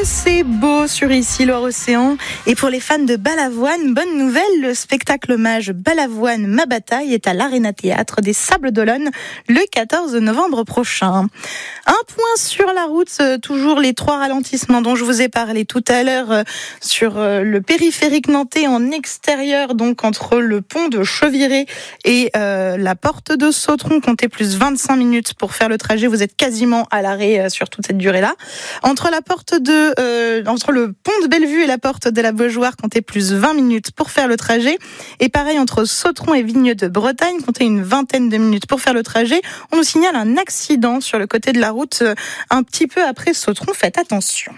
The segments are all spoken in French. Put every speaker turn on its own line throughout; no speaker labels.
c'est beau sur Ici Loire-Océan. Et pour les fans de Balavoine, bonne nouvelle, le spectacle hommage Balavoine, ma bataille est à l'Arena Théâtre des Sables d'Olonne le 14 novembre prochain. Un point sur la route, toujours les 3 ralentissements dont je vous ai parlé tout à l'heure sur le périphérique nantais en extérieur, donc entre le pont de Cheviré et la porte de Sautron. Comptez plus 25 minutes pour faire le trajet, vous êtes quasiment à l'arrêt sur toute cette durée-là. Entre le pont de Bellevue et la porte de la Beaujoire, comptez plus 20 minutes pour faire le trajet. Et pareil, entre Sautron et Vigneux de Bretagne, comptez une vingtaine de minutes pour faire le trajet. On nous signale un accident sur le côté de la route, un petit peu après Sautron. Faites attention.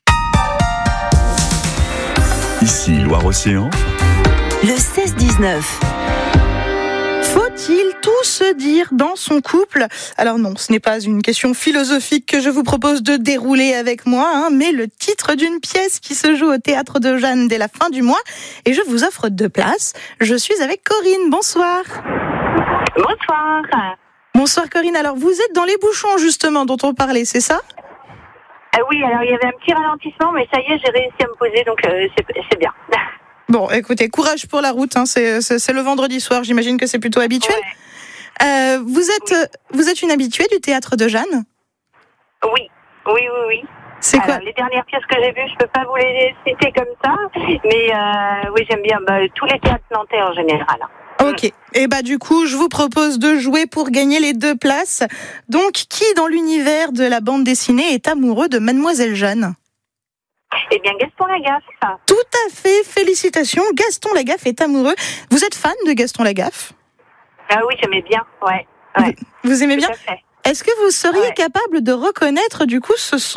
Ici Loire-Océan.
Le 16-19.
Faut-il tout se dire dans son couple ? Alors non, ce n'est pas une question philosophique que je vous propose de dérouler avec moi, mais le titre d'une pièce qui se joue au Théâtre de Jeanne dès la fin du mois. Et je vous offre 2 places. Je suis avec Corinne. Bonsoir.
Bonsoir.
Bonsoir Corinne. Alors vous êtes dans les bouchons justement dont on parlait, c'est ça ?
Oui, alors il y avait un petit ralentissement, mais ça y est, j'ai réussi à me poser, donc c'est bien.
Bon, écoutez, courage pour la route, c'est le vendredi soir, j'imagine que c'est plutôt habituel. Ouais. Vous êtes une habituée du Théâtre de Jeanne ?
Oui.
C'est quoi ?
Les dernières pièces que j'ai vues, je peux pas vous les citer comme ça, mais oui, j'aime bien tous les théâtres nantais en général.
Ok, et du coup, je vous propose de jouer pour gagner les 2 places. Donc, qui dans l'univers de la bande dessinée est amoureux de Mademoiselle Jeanne ?
Eh bien, Gaston Lagaffe.
Tout à fait, félicitations, Gaston Lagaffe est amoureux. Vous êtes fan de Gaston Lagaffe ?
Ah oui, j'aimais bien, ouais.
Vous aimez bien ?
Tout à fait.
Est-ce que vous seriez capable de reconnaître du coup ce son ?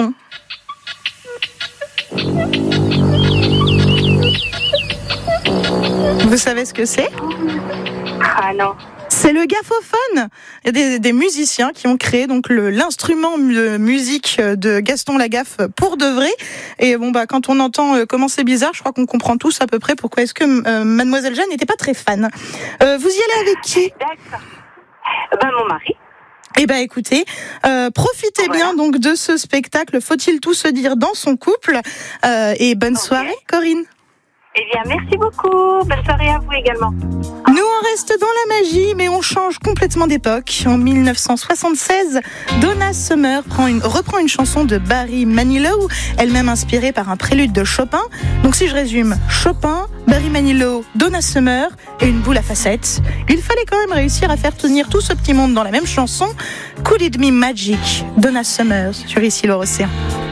Vous savez ce que c'est ?
Ah non.
C'est le gaffophone. Il y a des musiciens qui ont créé donc l'instrument de musique de Gaston Lagaffe pour de vrai. Et quand on entend comment c'est bizarre, je crois qu'on comprend tous à peu près pourquoi est-ce que Mademoiselle Jeanne n'était pas très fan. Vous y allez avec qui ?
D'accord. Mon mari.
Écoutez, profitez bien donc de ce spectacle. Faut-il tout se dire dans son couple ? Et bonne soirée, Corinne.
Eh bien, merci beaucoup. Bonne soirée à vous également.
Nous, on reste dans la magie, mais on change complètement d'époque. En 1976, Donna Summer reprend une chanson de Barry Manilow, elle-même inspirée par un prélude de Chopin. Donc si je résume, Chopin, Barry Manilow, Donna Summer et une boule à facettes. Il fallait quand même réussir à faire tenir tout ce petit monde dans la même chanson. Could It Be Magic, Donna Summer sur Ici Loire-Océan.